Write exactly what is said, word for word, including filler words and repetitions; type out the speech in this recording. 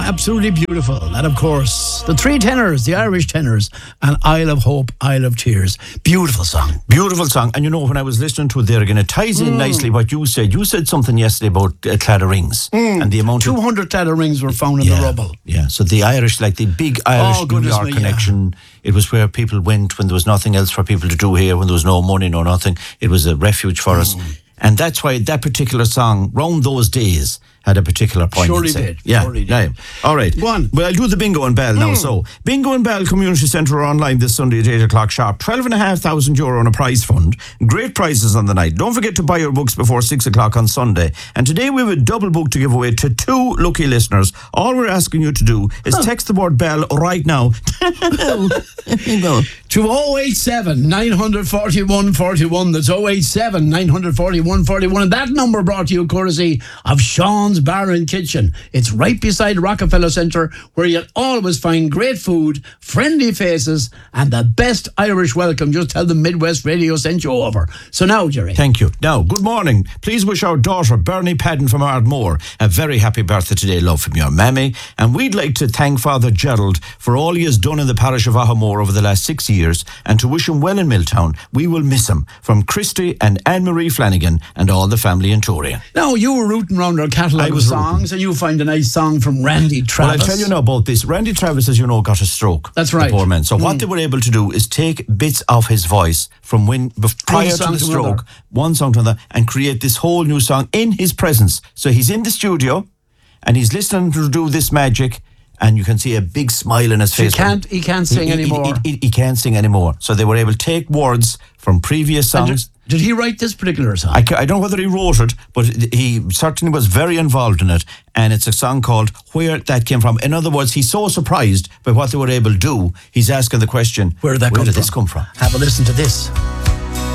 absolutely beautiful. And of course, the three tenors, the Irish tenors, and Isle of Hope, Isle of Tears. Beautiful song. Beautiful song. And you know, when I was listening to it there again, it ties in mm. nicely what you said. You said something yesterday about uh, Claddagh rings. Mm. And the amount two hundred of... Claddagh rings were found in yeah, the rubble. Yeah, so the Irish, like the big Irish oh, New York me, connection, yeah. It was where people went when there was nothing else for people to do here, when there was no money, no nothing. It was a refuge for mm. us. And that's why that particular song, round those days, had a particular point. Surely did. Yeah. Surely did. Yeah. All right. Go on. Well, I'll do the Bingo and Bell now. Mm. So, Bingo and Bell Community Centre are online this Sunday at eight o'clock sharp. twelve and a half thousand euro on a prize fund. Great prizes on the night. Don't forget to buy your books before six o'clock on Sunday. And today we have a double book to give away to two lucky listeners. All we're asking you to do is text the word Bell right now. Bingo. To oh eight seven, nine four one, four one. That's oh eight seven, nine four one, four one. And that number brought to you courtesy of Sean's Bar and Kitchen. It's right beside Rockefeller Centre, where you'll always find great food, friendly faces, and the best Irish welcome. Just tell them Midwest Radio sent you over. So now, Jerry. Thank you. Now, good morning. Please wish our daughter, Bernie Padden from Ardmore, a very happy birthday today, love from your mammy. And we'd like to thank Father Gerald for all he has done in the parish of Ahamore over the last six years, and to wish him well in Milltown. We will miss him. From Christy and Anne-Marie Flanagan and all the family in Torrian. Now, you were rooting around our catalogue of songs, rooting. And you find a nice song from Randy Travis. Well, I'll tell you now about this. Randy Travis, as you know, got a stroke. That's right. The poor man. So mm. what they were able to do is take bits of his voice from when prior to the stroke, to one song to another, and create this whole new song in his presence. So he's in the studio, and he's listening to do this magic, and you can see a big smile in his face. He can't, he can't sing he, anymore. He, he, he can't sing anymore. So they were able to take words from previous songs. Did, did he write this particular song? I, I don't know whether he wrote it, but he certainly was very involved in it. And it's a song called Where That Came From. In other words, he's so surprised by what they were able to do, he's asking the question, Where did that where come did from? this come from? Have a listen to this.